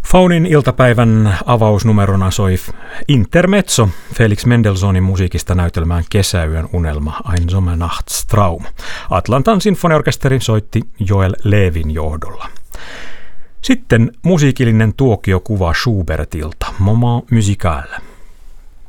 Faunin iltapäivän avausnumerona soi Intermezzo Felix Mendelssohnin musiikista näytelmään Kesäyön unelma Ein Sommernachtstraum. Atlantan sinfoniorkesteri soitti Joel Levin johdolla. Sitten musiikillinen tuokiokuva Schubertilta, Moment musical.